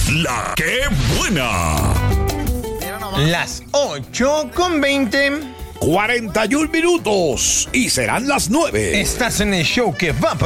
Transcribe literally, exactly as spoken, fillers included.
La que buena. Las ocho con veinte. cuarenta y un minutos y serán las nueve. Estás en el show que va para